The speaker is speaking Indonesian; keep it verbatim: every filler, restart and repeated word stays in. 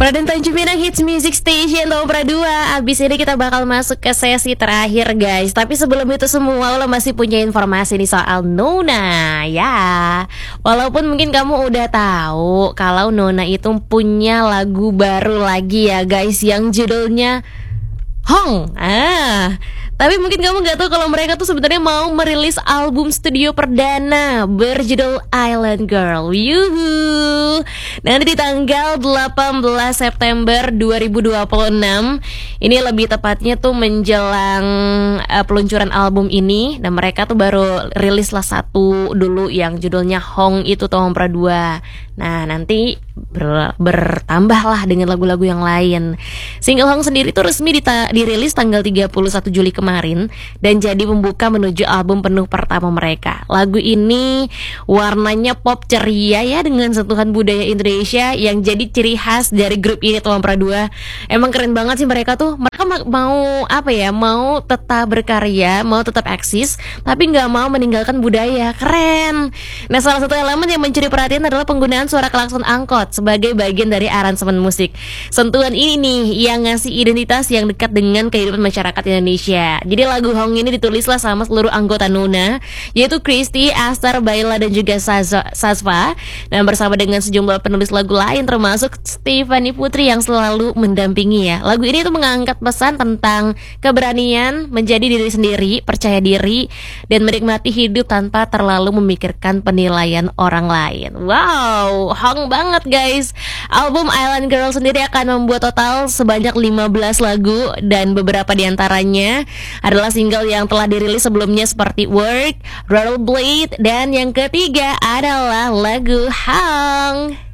Raden Tanjung Pinang Hits Music Station Nomor dua. Abis ini kita bakal masuk ke sesi terakhir guys. Tapi sebelum itu semua, lo masih punya informasi nih soal Nona. Ya, walaupun mungkin kamu udah tahu kalau Nona itu punya lagu baru lagi ya guys, yang judulnya Hong. Ah, tapi mungkin kamu gak tahu kalau mereka tuh sebenarnya mau merilis album studio perdana berjudul Island Girl. Yuhu. Nanti di tanggal delapan belas September dua ribu dua puluh enam. Ini lebih tepatnya tuh menjelang uh, peluncuran album ini. Dan mereka tuh baru rilis lah satu dulu yang judulnya Hong itu tahun per dua. Nah nanti ber, bertambah lah dengan lagu-lagu yang lain. Single Hong sendiri tuh resmi dita- dirilis tanggal tiga puluh satu Juli kemarin dan jadi pembuka menuju album penuh pertama mereka. Lagu ini warnanya pop ceria ya, dengan sentuhan budaya Indonesia yang jadi ciri khas dari grup ini tahun per dua. Emang keren banget sih mereka tuh. Mereka mau apa ya, mau tetap berkarya, mau tetap eksis, tapi nggak mau meninggalkan budaya. Keren. Nah salah satu elemen yang mencuri perhatian adalah penggunaan suara klakson angkot sebagai bagian dari aransemen musik. Sentuhan ini nih yang ngasih identitas yang dekat dengan kehidupan masyarakat Indonesia. Jadi lagu Hong ini ditulislah sama seluruh anggota Nona, yaitu Christy, Aster, Baila dan juga Sasva. Dan bersama dengan sejumlah penulis lagu lain termasuk Stephanie Putri yang selalu mendampingi ya. Lagu ini tuh mengangkat pesan tentang keberanian menjadi diri sendiri, percaya diri, dan menikmati hidup tanpa terlalu memikirkan penilaian orang lain. Wow, Hong banget guys. Album Island Girl sendiri akan membuat total sebanyak lima belas lagu dan beberapa diantaranya adalah single yang telah dirilis sebelumnya seperti Work, Rollerblade, dan yang ketiga adalah lagu Hong.